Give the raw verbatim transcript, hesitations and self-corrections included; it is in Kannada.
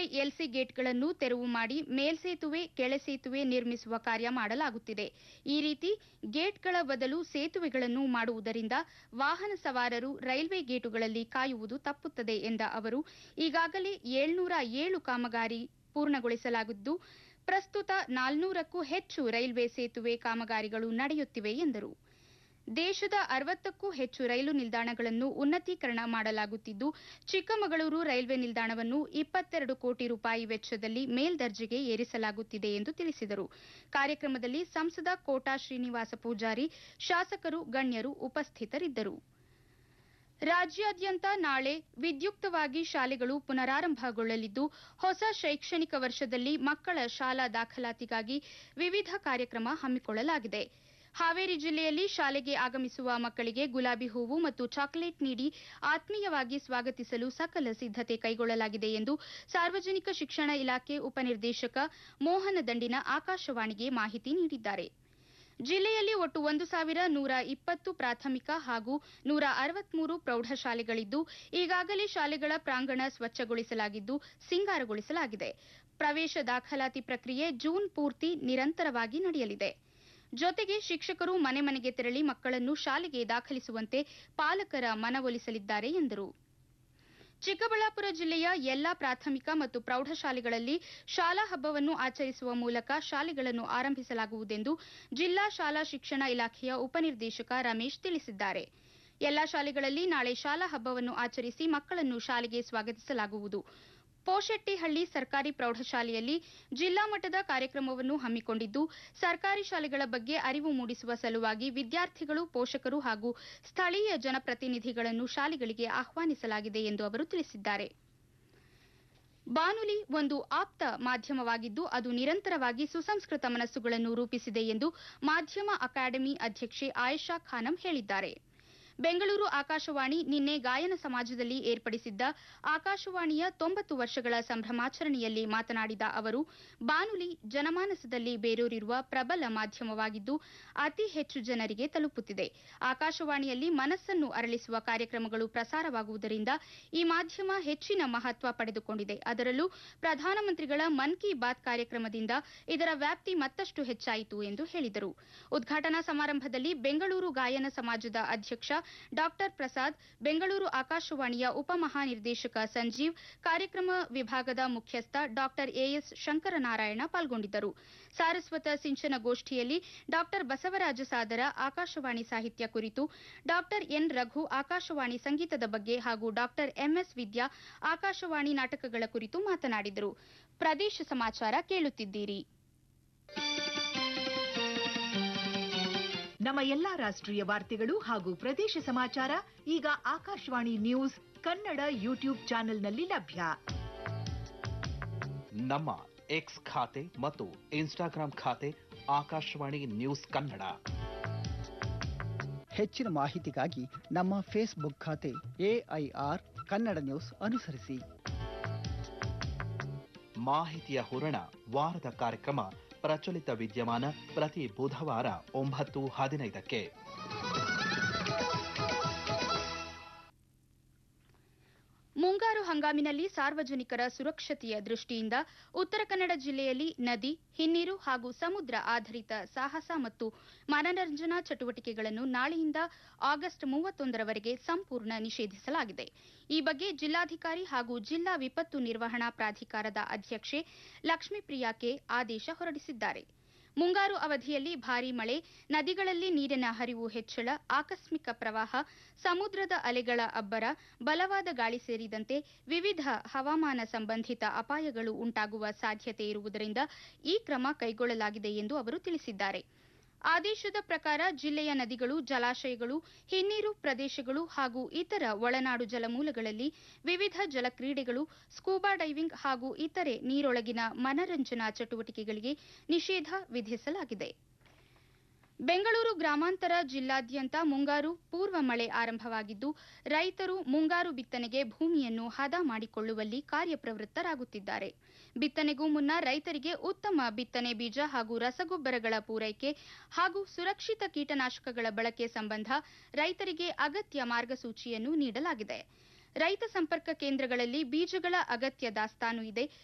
ಎಲ್ಸಿ ಗೇಟ್ಗಳನ್ನು ತೆರವು ಮಾಡಿ ಮೇಲ್ಸೇತುವೆ ಕೆಳಸೇತುವೆ ನಿರ್ಮಿಸುವ ಕಾರ್ಯ ಮಾಡಲಾಗುತ್ತಿದೆ. ಈ ರೀತಿ ಗೇಟ್ಗಳ ಬದಲು ಸೇತುವೆಗಳನ್ನು ಮಾಡುವುದರಿಂದ ವಾಹನ ಸವಾರರು ರೈಲ್ವೆ ಗೇಟುಗಳಲ್ಲಿ ಕಾಯುವುದು ತಪ್ಪುತ್ತದೆ ಎಂದ ಅವರು, ಈಗಾಗಲೇ ಏಳ್ನೂರ ಏಳು ಕಾಮಗಾರಿ ಪೂರ್ಣಗೊಳಿಸಲಾಗಿದ್ದು, ಪ್ರಸ್ತುತ ನಾಲ್ನೂರಕ್ಕೂ ಹೆಚ್ಚು ರೈಲ್ವೆ ಸೇತುವೆ ಕಾಮಗಾರಿಗಳು ನಡೆಯುತ್ತಿವೆ ಎಂದರು. ದೇಶದ ಅರವತ್ತಕ್ಕೂ ಹೆಚ್ಚು ರೈಲು ನಿಲ್ದಾಣಗಳನ್ನು ಉನ್ನತೀಕರಣ ಮಾಡಲಾಗುತ್ತಿದ್ದು, ಚಿಕ್ಕಮಗಳೂರು ರೈಲ್ವೆ ನಿಲ್ದಾಣವನ್ನು ಇಪ್ಪತ್ತೆರಡು ಕೋಟಿ ರೂಪಾಯಿ ವೆಚ್ಚದಲ್ಲಿ ಮೇಲ್ದರ್ಜೆಗೆ ಏರಿಸಲಾಗುತ್ತಿದೆ ಎಂದು ತಿಳಿಸಿದರು. ಕಾರ್ಯಕ್ರಮದಲ್ಲಿ ಸಂಸದ ಕೋಟಾ ಶ್ರೀನಿವಾಸ ಪೂಜಾರಿ, ಶಾಸಕರು, ಗಣ್ಯರು ಉಪಸ್ಥಿತರಿದ್ದರು. ರಾಜ್ಯಾದ್ಯಂತ ನಾಳೆ ವಿದ್ಯುಕ್ತವಾಗಿ ಶಾಲೆಗಳು ಪುನರಾರಂಭಗೊಳ್ಳಲಿದ್ದು, ಹೊಸ ಶೈಕ್ಷಣಿಕ ವರ್ಷದಲ್ಲಿ ಮಕ್ಕಳ ಶಾಲಾ ದಾಖಲಾತಿಗಾಗಿ ವಿವಿಧ ಕಾರ್ಯಕ್ರಮ ಹಮ್ಮಿಕೊಳ್ಳಲಾಗಿದೆ. ಹಾವೇರಿ ಜಿಲ್ಲೆಯಲ್ಲಿ ಶಾಲೆಗೆ ಆಗಮಿಸುವ ಮಕ್ಕಳಿಗೆ ಗುಲಾಬಿ ಹೂವು ಮತ್ತು ಚಾಕೊಲೇಟ್ ನೀಡಿ ಆತ್ಮೀಯವಾಗಿ ಸ್ವಾಗತಿಸಲು ಸಕಲ ಸಿದ್ದತೆ ಕೈಗೊಳ್ಳಲಾಗಿದೆ ಎಂದು ಸಾರ್ವಜನಿಕ ಶಿಕ್ಷಣ ಇಲಾಖೆ ಉಪನಿರ್ದೇಶಕ ಮೋಹನ ದಂಡಿನ ಆಕಾಶವಾಣಿಗೆ ಮಾಹಿತಿ ನೀಡಿದ್ದಾರೆ. ಜಿಲ್ಲೆಯಲ್ಲಿ ಒಟ್ಟು ಒಂದು ಸಾವಿರ ನೂರ ಇಪ್ಪತ್ತು ಪ್ರಾಥಮಿಕ ಹಾಗೂ ನೂರ ಅರವತ್ಮೂರು ಪ್ರೌಢಶಾಲೆಗಳಿದ್ದು, ಈಗಾಗಲೇ ಶಾಲೆಗಳ ಪ್ರಾಂಗಣ ಸ್ವಚ್ಛಗೊಳಿಸಲಾಗಿದ್ದು, ಸಿಂಗಾರಗೊಳಿಸಲಾಗಿದೆ. ಪ್ರವೇಶ ದಾಖಲಾತಿ ಪ್ರಕ್ರಿಯೆ ಜೂನ್ ಪೂರ್ತಿ ನಿರಂತರವಾಗಿ ನಡೆಯಲಿದೆ. ಜೊತೆಗೆ ಶಿಕ್ಷಕರು ಮನೆ ಮನೆಗೆ ತೆರಳಿ ಮಕ್ಕಳನ್ನು ಶಾಲೆಗೆ ದಾಖಲಿಸುವಂತೆ ಪಾಲಕರ ಮನವೊಲಿಸಲಿದ್ದಾರೆ ಎಂದರು. ಚಿಕ್ಕಬಳ್ಳಾಪುರ ಜಿಲ್ಲೆಯ ಎಲ್ಲಾ ಪ್ರಾಥಮಿಕ ಮತ್ತು ಪ್ರೌಢಶಾಲೆಗಳಲ್ಲಿ ಶಾಲಾ ಹಬ್ಬವನ್ನು ಆಚರಿಸುವ ಮೂಲಕ ಶಾಲೆಗಳನ್ನು ಆರಂಭಿಸಲಾಗುವುದೆಂದು ಜಿಲ್ಲಾ ಶಾಲಾ ಶಿಕ್ಷಣ ಇಲಾಖೆಯ ಉಪನಿರ್ದೇಶಕ ರಮೇಶ್ ತಿಳಿಸಿದ್ದಾರೆ. ಎಲ್ಲಾ ಶಾಲೆಗಳಲ್ಲಿ ನಾಳೆ ಶಾಲಾ ಹಬ್ಬವನ್ನು ಆಚರಿಸಿ ಮಕ್ಕಳನ್ನು ಶಾಲೆಗೆ ಸ್ವಾಗತಿಸಲಾಗುವುದು. ಪೋಶೆಟ್ಟಿಹಳ್ಳಿ ಸರ್ಕಾರಿ ಪ್ರೌಢಶಾಲೆಯಲ್ಲಿ ಜಿಲ್ಲಾ ಮಟ್ಟದ ಕಾರ್ಯಕ್ರಮವನ್ನು ಹಮ್ಮಿಕೊಂಡಿದ್ದು, ಸರ್ಕಾರಿ ಶಾಲೆಗಳ ಬಗ್ಗೆ ಅರಿವು ಮೂಡಿಸುವ ಸಲುವಾಗಿ ವಿದ್ಯಾರ್ಥಿಗಳು, ಪೋಷಕರು ಹಾಗೂ ಸ್ಥಳೀಯ ಜನಪ್ರತಿನಿಧಿಗಳನ್ನು ಶಾಲೆಗಳಿಗೆ ಆಹ್ವಾನಿಸಲಾಗಿದೆ ಎಂದು ಅವರು ತಿಳಿಸಿದ್ದಾರೆ. ಬಾನುಲಿ ಒಂದು ಆಪ್ತ ಮಾಧ್ಯಮವಾಗಿದ್ದು, ಅದು ನಿರಂತರವಾಗಿ ಸುಸಂಸ್ಕೃತ ಮನಸ್ಸುಗಳನ್ನು ರೂಪಿಸಿದೆ ಎಂದು ಮಾಧ್ಯಮ ಅಕಾಡೆಮಿ ಅಧ್ಯಕ್ಷೆ ಆಯೇಷಾ ಖಾನಂ ಹೇಳಿದ್ದಾರೆ. ಬೆಂಗಳೂರು ಆಕಾಶವಾಣಿ ನಿನ್ನೆ ಗಾಯನ ಸಮಾಜದಲ್ಲಿ ಏರ್ಪಡಿಸಿದ್ದ ಆಕಾಶವಾಣಿಯ ತೊಂಬತ್ತು ವರ್ಷಗಳ ಸಂಭ್ರಮಾಚರಣೆಯಲ್ಲಿ ಮಾತನಾಡಿದ ಅವರು, ಬಾನುಲಿ ಜನಮಾನಸದಲ್ಲಿ ಬೇರೂರಿರುವ ಪ್ರಬಲ ಮಾಧ್ಯಮವಾಗಿದ್ದು, ಅತಿ ಹೆಚ್ಚು ಜನರಿಗೆ ತಲುಪುತ್ತಿದೆ. ಆಕಾಶವಾಣಿಯಲ್ಲಿ ಮನಸ್ಸನ್ನು ಅರಳಿಸುವ ಕಾರ್ಯಕ್ರಮಗಳು ಪ್ರಸಾರವಾಗುವುದರಿಂದ ಈ ಮಾಧ್ಯಮ ಹೆಚ್ಚಿನ ಮಹತ್ವ ಪಡೆದುಕೊಂಡಿದೆ. ಅದರಲ್ಲೂ ಪ್ರಧಾನಮಂತ್ರಿಗಳ ಮನ್ ಕಿ ಬಾತ್ ಕಾರ್ಯಕ್ರಮದಿಂದ ಇದರ ವ್ಯಾಪ್ತಿ ಮತ್ತಷ್ಟು ಹೆಚ್ಚಾಯಿತು ಎಂದು ಹೇಳಿದರು. ಉದ್ಘಾಟನಾ ಸಮಾರಂಭದಲ್ಲಿ ಬೆಂಗಳೂರು ಗಾಯನ ಸಮಾಜದ ಅಧ್ಯಕ್ಷ ಡಾಕ್ಟರ್ ಪ್ರಸಾದ್, ಬೆಂಗಳೂರು ಆಕಾಶವಾಣಿಯ ಉಪಮಹಾನಿರ್ದೇಶಕ ಸಂಜೀವ್, ಕಾರ್ಯಕ್ರಮ ವಿಭಾಗದ ಮುಖ್ಯಸ್ಥ ಡಾಕ್ಟರ್ ಎಎಸ್ ಶಂಕರನಾರಾಯಣ ಪಾಲ್ಗೊಂಡಿದ್ದರು. ಸಾರಸ್ವತ ಸಿಂಚನ ಗೋಷ್ಠಿಯಲ್ಲಿ ಡಾಕ್ಟರ್ ಬಸವರಾಜ ಸಾದರ ಆಕಾಶವಾಣಿ ಸಾಹಿತ್ಯ ಕುರಿತು, ಡಾಕ್ಟರ್ ಎನ್ ರಘು ಆಕಾಶವಾಣಿ ಸಂಗೀತದ ಬಗ್ಗೆ ಹಾಗೂ ಡಾಕ್ಟರ್ ಎಂಎಸ್ ವಿದ್ಯಾ ಆಕಾಶವಾಣಿ ನಾಟಕಗಳ ಕುರಿತು ಮಾತನಾಡಿದರು. ಪ್ರದೇಶ ಸಮಾಚಾರ ಕೇಳುತ್ತಿದ್ದೀರಿ. ನಮ್ಮ ಎಲ್ಲಾ ರಾಷ್ಟ್ರೀಯ ವಾರ್ತೆಗಳು ಹಾಗೂ ಪ್ರದೇಶ ಸಮಾಚಾರ ಈಗ ಆಕಾಶವಾಣಿ ನ್ಯೂಸ್ ಕನ್ನಡ ಯೂಟ್ಯೂಬ್ ಚಾನೆಲ್ನಲ್ಲಿ ಲಭ್ಯ. ನಮ್ಮ ಎಕ್ಸ್ ಖಾತೆ ಮತ್ತು ಇನ್ಸ್ಟಾಗ್ರಾಂ ಖಾತೆ ಆಕಾಶವಾಣಿ ನ್ಯೂಸ್ ಕನ್ನಡ. ಹೆಚ್ಚಿನ ಮಾಹಿತಿಗಾಗಿ ನಮ್ಮ ಫೇಸ್ಬುಕ್ ಖಾತೆ ಎಐಆರ್ ಕನ್ನಡ ನ್ಯೂಸ್ ಅನುಸರಿಸಿ. ಮಾಹಿತಿಯ ಹೂರಣ ವಾರದ ಕಾರ್ಯಕ್ರಮ ಪ್ರಚಲಿತ ವಿದ್ಯಮಾನ ಪ್ರತಿ ಬುಧವಾರ ಒಂಬತ್ತು ಹದಿನೈದಕ್ಕೆ. ಮುಂಗಾರು ಹಂಗಾಮಿನಲ್ಲಿ ಸಾರ್ವಜನಿಕರ ಸುರಕ್ಷತೆಯ ದೃಷ್ಟಿಯಿಂದ ಉತ್ತರ ಕನ್ನಡ ಜಿಲ್ಲೆಯಲ್ಲಿ ನದಿ, ಹಿನ್ನೀರು ಹಾಗೂ ಸಮುದ್ರ ಆಧಾರಿತ ಸಾಹಸ ಮತ್ತು ಮನರಂಜನಾ ಚಟುವಟಿಕೆಗಳನ್ನು ನಾಳೆಯಿಂದ ಆಗಸ್ಟ್ ಮೂವತ್ತೊಂದರವರೆಗೆ ಸಂಪೂರ್ಣ ನಿಷೇಧಿಸಲಾಗಿದೆ. ಈ ಬಗ್ಗೆ ಜಿಲ್ಲಾಧಿಕಾರಿ ಹಾಗೂ ಜಿಲ್ಲಾ ವಿಪತ್ತು ನಿರ್ವಹಣಾ ಪ್ರಾಧಿಕಾರದ ಅಧ್ಯಕ್ಷೆ ಲಕ್ಷ್ಮೀಪ್ರಿಯಾ ಕೆ ಆದೇಶ ಹೊರಡಿಸಿದ್ದಾರೆ. ಮುಂಗಾರು ಅವಧಿಯಲ್ಲಿ ಭಾರೀ ಮಳೆ, ನದಿಗಳಲ್ಲಿ ನೀರಿನ ಹರಿವು ಹೆಚ್ಚಳ, ಆಕಸ್ಮಿಕ ಪ್ರವಾಹ, ಸಮುದ್ರದ ಅಲೆಗಳ ಅಬ್ಬರ, ಬಲವಾದ ಗಾಳಿ ಸೇರಿದಂತೆ ವಿವಿಧ ಹವಾಮಾನ ಸಂಬಂಧಿತ ಅಪಾಯಗಳು ಉಂಟಾಗುವ ಸಾಧ್ಯತೆ ಇರುವುದರಿಂದ ಈ ಕ್ರಮ ಕೈಗೊಳ್ಳಲಾಗಿದೆ ಎಂದು ಅವರು ತಿಳಿಸಿದ್ದಾರೆ. ಆದೇಶದ ಪ್ರಕಾರ ಜಿಲ್ಲೆಯ ನದಿಗಳು, ಜಲಾಶಯಗಳು, ಹಿನ್ನೀರು ಪ್ರದೇಶಗಳು ಹಾಗೂ ಇತರ ಒಳನಾಡು ಜಲಮೂಲಗಳಲ್ಲಿ ವಿವಿಧ ಜಲಕ್ರೀಡೆಗಳು, ಸ್ಕೂಬಾ ಡೈವಿಂಗ್ ಹಾಗೂ ಇತರೆ ನೀರೊಳಗಿನ ಮನರಂಜನಾ ಚಟುವಟಿಕೆಗಳಿಗೆ ನಿಷೇಧ ವಿಧಿಸಲಾಗಿದೆ. ಬೆಂಗಳೂರು ಗ್ರಾಮಾಂತರ ಜಿಲ್ಲಾದ್ಯಂತ ಮುಂಗಾರು ಪೂರ್ವ ಮಳೆ ಆರಂಭವಾಗಿದ್ದು, ರೈತರು ಮುಂಗಾರು ಬಿತ್ತನೆಗೆ ಭೂಮಿಯನ್ನು ಹದ ಮಾಡಿಕೊಳ್ಳುವಲ್ಲಿ ಕಾರ್ಯಪ್ರವೃತ್ತರಾಗುತ್ತಿದ್ದಾರೆ. ಬಿತ್ತನೆಗೂ ಮುನ್ನ ರೈತರಿಗೆ ಉತ್ತಮ ಬಿತ್ತನೆ ಬೀಜ ಹಾಗೂ ರಸಗೊಬ್ಬರಗಳ ಪೂರೈಕೆ ಹಾಗೂ ಸುರಕ್ಷಿತ ಕೀಟನಾಶಕಗಳ ಬಳಕೆ ಸಂಬಂಧ ರೈತರಿಗೆ ಅಗತ್ಯ ಮಾರ್ಗಸೂಚಿಯನ್ನು ನೀಡಲಾಗಿದೆ. ರೈತ ಸಂಪರ್ಕ ಕೇಂದ್ರಗಳಲ್ಲಿ ಬೀಜಗಳ ಅಗತ್ಯ ದಾಸ್ತಾನು ಇದೆ.